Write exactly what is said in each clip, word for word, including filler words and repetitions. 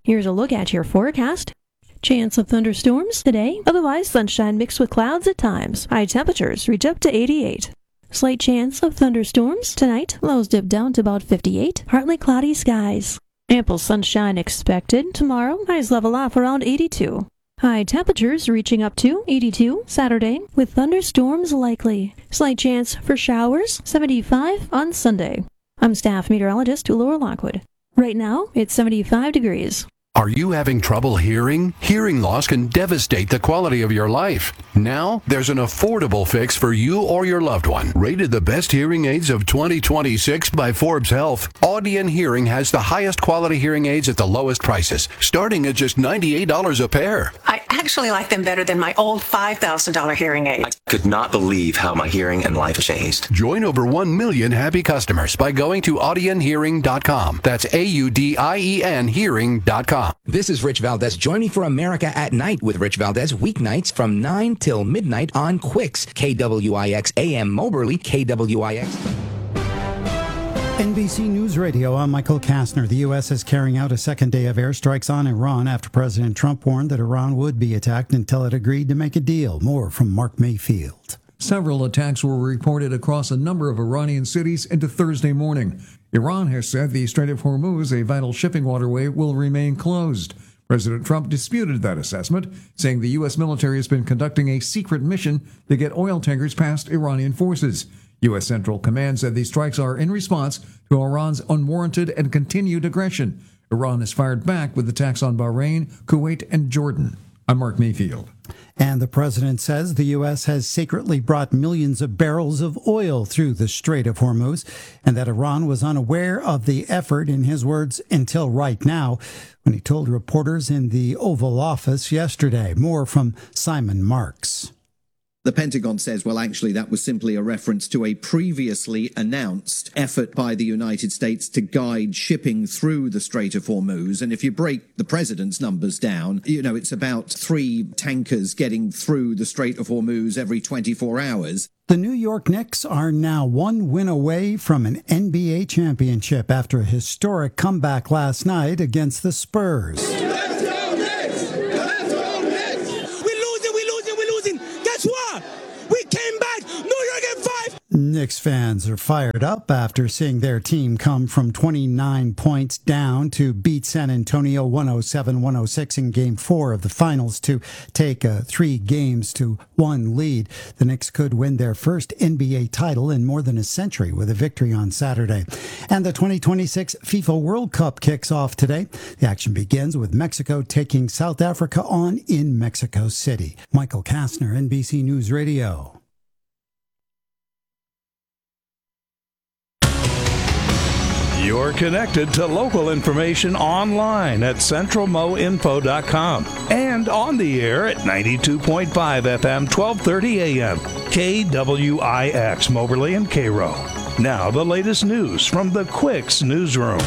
Here's a look at your forecast. Chance of thunderstorms today, otherwise sunshine mixed with clouds at times. High temperatures reach up to eighty-eight. Slight chance of thunderstorms tonight, lows dip down to about fifty-eight. Partly cloudy skies. Ample sunshine expected tomorrow, highs level off around eighty-two. High temperatures reaching up to eighty-two Saturday, with thunderstorms likely. Slight chance for showers, seventy-five on Sunday. I'm staff meteorologist Laura Lockwood. Right now, it's seventy-five degrees. Are you having trouble hearing? Hearing loss can devastate the quality of your life. Now, there's an affordable fix for you or your loved one. Rated the best hearing aids of twenty twenty-six by Forbes Health, Audion Hearing has the highest quality hearing aids at the lowest prices, starting at just ninety-eight dollars a pair. I actually like them better than my old five thousand dollars hearing aid. I could not believe how my hearing and life changed. Join over one million happy customers by going to audion hearing dot com. That's A U D I E N hearing dot com. This is Rich Valdez. Join me for America at Night with Rich Valdez, weeknights from nine till midnight on Quicks, K W I X A M Moberly, K W I X. N B C News Radio, I'm Michael Kastner. The U S is carrying out a second day of airstrikes on Iran after President Trump warned that Iran would be attacked until it agreed to make a deal. More from Mark Mayfield. Several attacks were reported across a number of Iranian cities into Thursday morning. Iran has said the Strait of Hormuz, a vital shipping waterway, will remain closed. President Trump disputed that assessment, saying the U S military has been conducting a secret mission to get oil tankers past Iranian forces. U S Central Command said these strikes are in response to Iran's unwarranted and continued aggression. Iran has fired back with attacks on Bahrain, Kuwait, and Jordan. I'm Mark Mayfield. And the president says the U S has secretly brought millions of barrels of oil through the Strait of Hormuz, and that Iran was unaware of the effort, in his words, until right now, when he told reporters in the Oval Office yesterday. More from Simon Marks. The Pentagon says, well, actually, that was simply a reference to a previously announced effort by the United States to guide shipping through the Strait of Hormuz. And if you break the president's numbers down, you know, it's about three tankers getting through the Strait of Hormuz every twenty-four hours. The New York Knicks are now one win away from an N B A championship after a historic comeback last night against the Spurs. Let's go Knicks! Let's go Knicks! We're losing, we're losing, we're losing. Guess what? We came back. New York at five. Knicks fans are fired up after seeing their team come from twenty-nine points down to beat San Antonio one oh seven one oh six in Game four of the finals to take a three games to one lead. The Knicks could win their first N B A title in more than a century with a victory on Saturday. And the twenty twenty-six FIFA World Cup kicks off today. The action begins with Mexico taking South Africa on in Mexico City. Michael Kastner, N B C News Radio. You're connected to local information online at central mo info dot com and on the air at ninety-two point five F M, twelve thirty A M, K W I X, Moberly and Cairo. Now the latest news from the Quicks newsroom.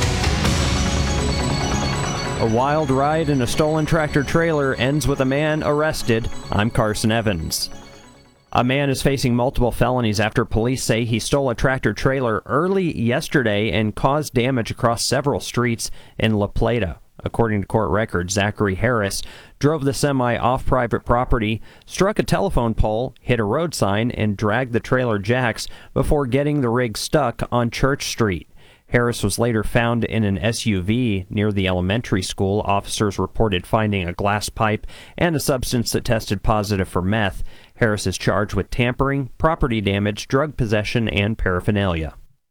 A wild ride in a stolen tractor-trailer ends with a man arrested. I'm Carson Evans. A man is facing multiple felonies after police say he stole a tractor-trailer early yesterday and caused damage across several streets in La Plata. According to court records, Zachary Harris drove the semi off private property, struck a telephone pole, hit a road sign, and dragged the trailer jacks before getting the rig stuck on Church Street. Harris was later found in an S U V near the elementary school. Officers reported finding a glass pipe and a substance that tested positive for meth. Harris is charged with tampering, property damage, drug possession, and paraphernalia.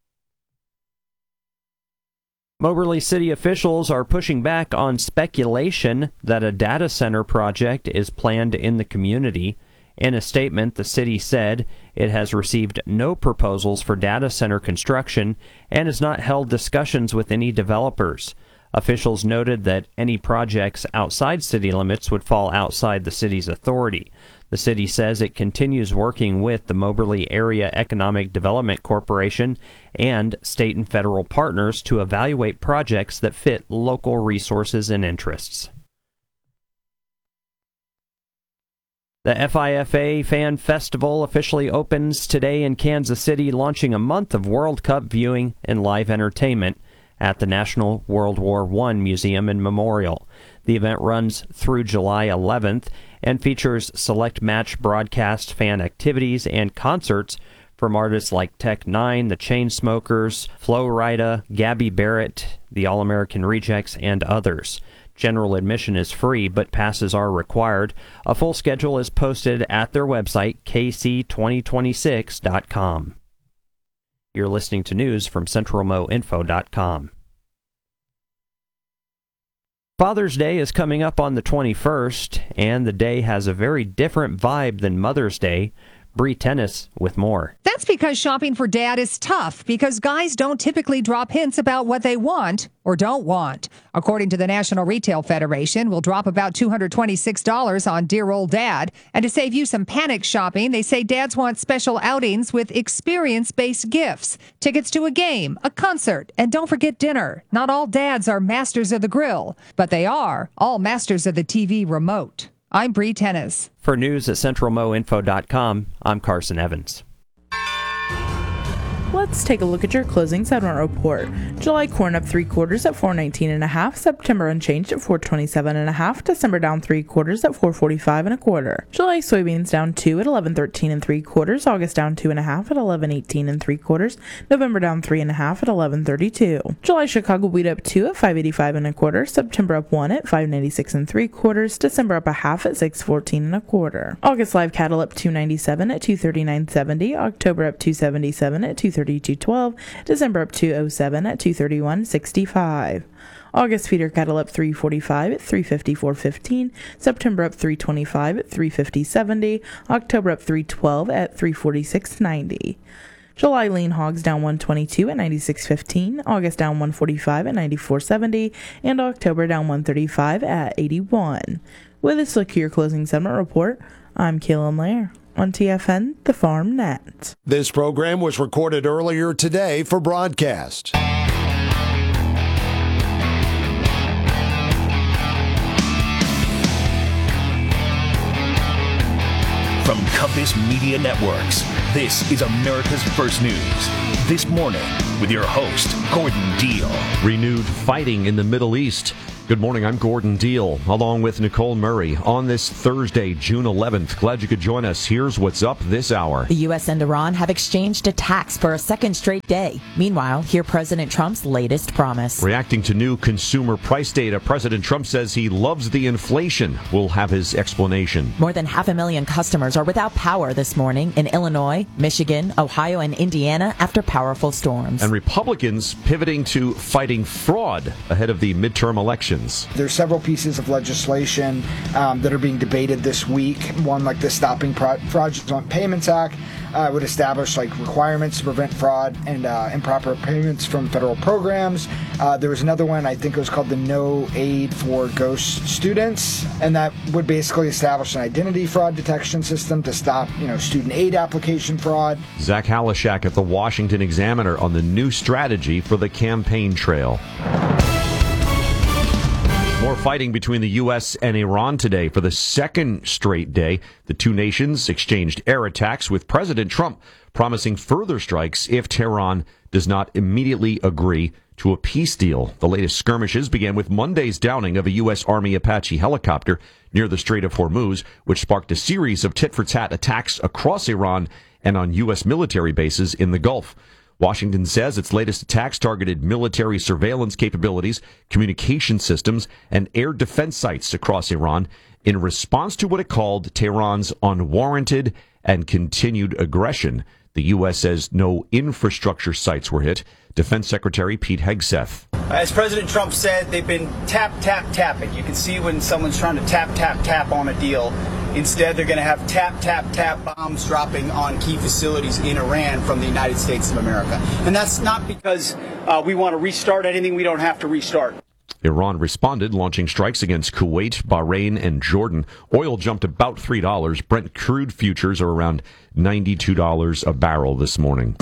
Moberly City officials are pushing back on speculation that a data center project is planned in the community. In a statement, the city said it has received no proposals for data center construction and has not held discussions with any developers. Officials noted that any projects outside city limits would fall outside the city's authority. The city says it continues working with the Moberly Area Economic Development Corporation and state and federal partners to evaluate projects that fit local resources and interests. The F I F A Fan Festival officially opens today in Kansas City, launching a month of World Cup viewing and live entertainment. at the National World War One Museum and Memorial. The event runs through July eleventh and features select match broadcast fan activities and concerts from artists like Tech Nine, The Chainsmokers, Flo Rida, Gabby Barrett, the All-American Rejects, and others. General admission is free, but passes are required. A full schedule is posted at their website, k c twenty twenty-six dot com. You're listening to news from central mo info dot com. Father's Day is coming up on the twenty-first, and the day has a very different vibe than Mother's Day. Bree Tennis with more. That's because shopping for dad is tough because guys don't typically drop hints about what they want or don't want. According to the National Retail Federation, we'll drop about two hundred twenty-six dollars on dear old dad. And to save you some panic shopping, they say dads want special outings with experience-based gifts, tickets to a game, a concert, and don't forget dinner. Not all dads are masters of the grill, but they are all masters of the T V remote. I'm Bree Tennis. For news at central mo info dot com, I'm Carson Evans. Let's take a look at your closing settlement report. July corn up three quarters at four nineteen and a half. September unchanged at four twenty-seven and a half. December down three quarters at four forty-five and a quarter. July soybeans down two at eleven thirteen and three quarters. August down two and a half at eleven eighteen and three quarters. November down three and a half at eleven thirty-two. July Chicago wheat up two at five eighty-five and a quarter. September up one at five ninety-six and three quarters. December up a half at six fourteen and a quarter. August live cattle up two ninety-seven at two thirty-nine seventy. October up two seventy-seven at two thirty-two twelve. December up two oh seven at two thirty-one sixty-five. August feeder cattle up three forty-five at three fifty-four fifteen. September up three twenty-five at three fifty seventy. October up three twelve at three forty-six ninety. July lean hogs down one twenty-two at ninety-six fifteen. August down one forty-five at ninety-four seventy. And October down one thirty-five at eighty-one. With this look at your closing settlement report, I'm Kaylin Lair. On T F N, the Farm Net. This program was recorded earlier today for broadcast. From Compass Media Networks, this is America's First News. This morning, with your host, Gordon Deal. Renewed fighting in the Middle East. Good morning, I'm Gordon Deal, along with Nicole Murray. On this Thursday, June eleventh, glad you could join us. Here's what's up this hour. The U S and Iran have exchanged attacks for a second straight day. Meanwhile, hear President Trump's latest promise. Reacting to new consumer price data, President Trump says he loves the inflation. We'll have his explanation. More than half a million customers are without power this morning in Illinois, Michigan, Ohio, and Indiana after powerful storms. And Republicans pivoting to fighting fraud ahead of the midterm election. There's several pieces of legislation um, that are being debated this week. One like the Stopping Pro- Fraudulent Payments Act uh, would establish like requirements to prevent fraud and uh, improper payments from federal programs. Uh, there was another one, I think it was called the No Aid for Ghost Students, and that would basically establish an identity fraud detection system to stop, you know, student aid application fraud. Zach Halashak at the Washington Examiner on the new strategy for the campaign trail. More fighting between the U S and Iran today for the second straight day. The two nations exchanged air attacks with President Trump promising further strikes if Tehran does not immediately agree to a peace deal. The latest skirmishes began with Monday's downing of a U S Army Apache helicopter near the Strait of Hormuz, which sparked a series of tit-for-tat attacks across Iran and on U S military bases in the Gulf. Washington says its latest attacks targeted military surveillance capabilities, communication systems, and air defense sites across Iran in response to what it called Tehran's unwarranted and continued aggression. The U S says no infrastructure sites were hit. Defense Secretary Pete Hegseth. As President Trump said, they've been tap, tap, tapping. You can see when someone's trying to tap, tap, tap on a deal. Instead, they're going to have tap, tap, tap bombs dropping on key facilities in Iran from the United States of America. And that's not because uh, we want to restart anything we don't have to restart. Iran responded, launching strikes against Kuwait, Bahrain, and Jordan. Oil jumped about three dollars. Brent crude futures are around ninety-two dollars a barrel this morning.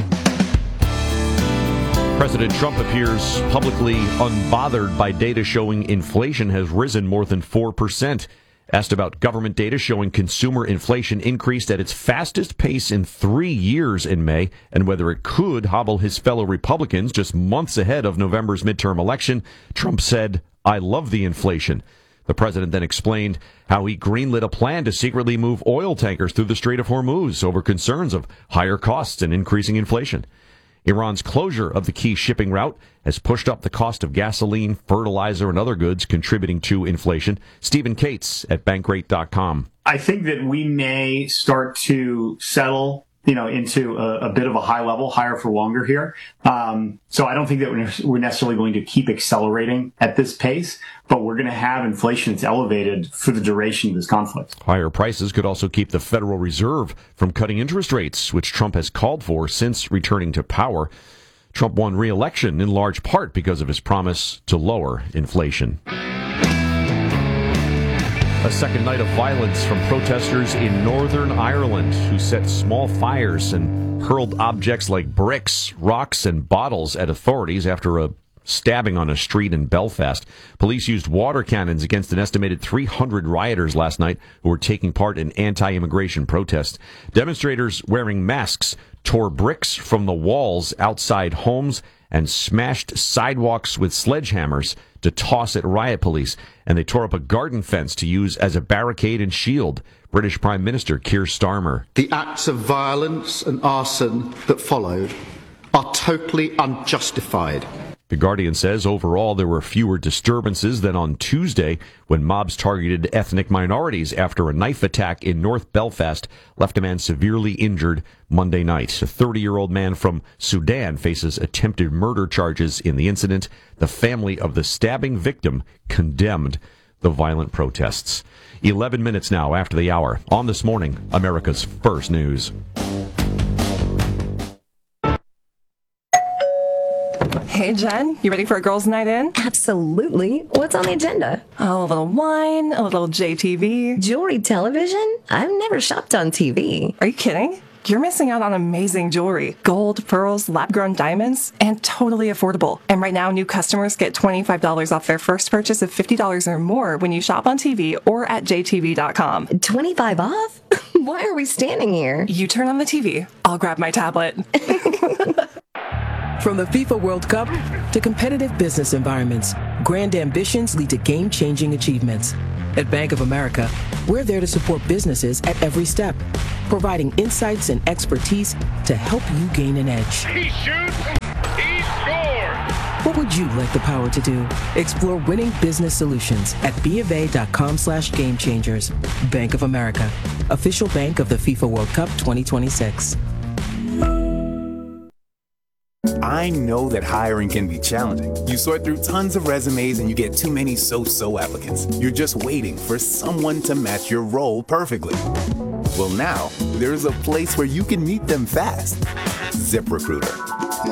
President Trump appears publicly unbothered by data showing inflation has risen more than four percent. Asked about government data showing consumer inflation increased at its fastest pace in three years in May and whether it could hobble his fellow Republicans just months ahead of November's midterm election, Trump said, "I love the inflation." The president then explained how he greenlit a plan to secretly move oil tankers through the Strait of Hormuz over concerns of higher costs and increasing inflation. Iran's closure of the key shipping route has pushed up the cost of gasoline, fertilizer, and other goods, contributing to inflation. Stephen Cates at Bankrate dot com. I think that we may start to settle, you know, into a, a bit of a high level, higher for longer here. Um, so I don't think that we're, we're necessarily going to keep accelerating at this pace, but we're going to have inflation that's elevated for the duration of this conflict. Higher prices could also keep the Federal Reserve from cutting interest rates, which Trump has called for since returning to power. Trump won re-election in large part because of his promise to lower inflation. A second night of violence from protesters in Northern Ireland who set small fires and hurled objects like bricks, rocks, and bottles at authorities after a stabbing on a street in Belfast. Police used water cannons against an estimated three hundred rioters last night who were taking part in anti-immigration protests. Demonstrators wearing masks tore bricks from the walls outside homes and smashed sidewalks with sledgehammers to toss at riot police, and they tore up a garden fence to use as a barricade and shield. British Prime Minister Keir Starmer. The acts of violence and arson that followed are totally unjustified. The Guardian says overall there were fewer disturbances than on Tuesday when mobs targeted ethnic minorities after a knife attack in North Belfast left a man severely injured Monday night. A thirty-year-old man from Sudan faces attempted murder charges in the incident. The family of the stabbing victim condemned the violent protests. eleven minutes now after the hour. On This Morning, America's First News. Hey, Jen, you ready for a girls' night in? Absolutely. What's on the agenda? Oh, a little wine, a little J T V. Jewelry television? I've never shopped on T V. Are you kidding? You're missing out on amazing jewelry. Gold, pearls, lab-grown diamonds, and totally affordable. And right now, new customers get twenty-five dollars off their first purchase of fifty dollars or more when you shop on T V or at J T V dot com. twenty-five off? Why are we standing here? You turn on the T V. I'll grab my tablet. From the FIFA World Cup to competitive business environments, grand ambitions lead to game-changing achievements. At Bank of America, we're there to support businesses at every step, providing insights and expertise to help you gain an edge. He shoots, he scores! What would you like the power to do? Explore winning business solutions at B of A dot com slash game changers. Bank of America, official bank of the FIFA World Cup twenty twenty-six. I know that hiring can be challenging. You sort through tons of resumes and you get too many so-so applicants. You're just waiting for someone to match your role perfectly. Well, now, there's a place where you can meet them fast. ZipRecruiter.